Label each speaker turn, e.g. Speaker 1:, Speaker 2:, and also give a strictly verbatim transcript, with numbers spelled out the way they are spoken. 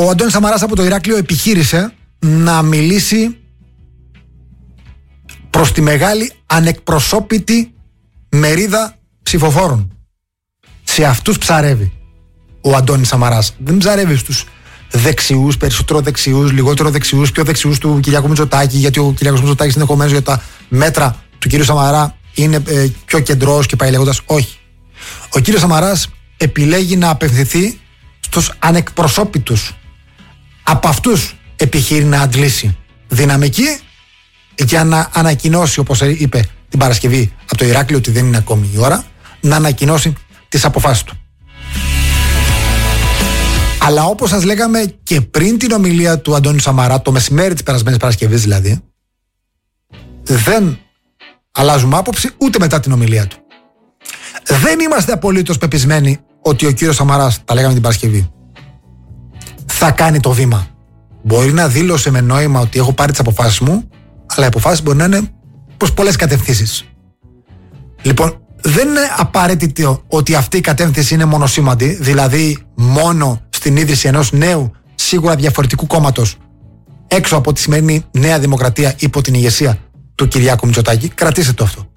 Speaker 1: Ο Αντώνης Σαμαράς από το Ηράκλειο επιχείρησε να μιλήσει προς τη μεγάλη ανεκπροσώπητη μερίδα ψηφοφόρων. Σε αυτούς ψαρεύει ο Αντώνης Σαμαράς. Δεν ψαρεύει στους δεξιούς, περισσότερο δεξιούς, λιγότερο δεξιούς, πιο δεξιούς του Κυριάκου Μητσοτάκη, γιατί ο Κυριάκος Μητσοτάκης ενδεχομένως για τα μέτρα του κύριου Σαμαρά είναι ε, πιο κεντρός και πάει λέγοντας. Όχι. Ο κύριος Σαμαράς επιλέγει να απευθυνθεί στους ανεκπροσώπητους. Από αυτούς επιχείρει να αντλήσει δυναμική για να ανακοινώσει, όπως είπε την Παρασκευή από το Ηράκλειο, ότι δεν είναι ακόμη η ώρα, να ανακοινώσει τις αποφάσεις του. Αλλά όπως σας λέγαμε και πριν την ομιλία του Αντώνη Σαμαρά, το μεσημέρι της περασμένης Παρασκευής δηλαδή, δεν αλλάζουμε άποψη ούτε μετά την ομιλία του. Δεν είμαστε απολύτως πεπισμένοι ότι ο κύριος Σαμαράς, τα λέγαμε την Παρασκευή, θα κάνει το βήμα. Μπορεί να δήλωσε με νόημα ότι έχω πάρει τις αποφάσεις μου, αλλά οι αποφάσεις μπορεί να είναι προς πολλές κατευθύνσεις. Λοιπόν, δεν είναι απαραίτητο ότι αυτή η κατεύθυνση είναι μονοσήμαντη, δηλαδή μόνο στην ίδρυση ενός νέου, σίγουρα διαφορετικού κόμματος, έξω από τη σημερινή Νέα Δημοκρατία υπό την ηγεσία του Κυριάκου Μητσοτάκη. Κρατήστε το αυτό.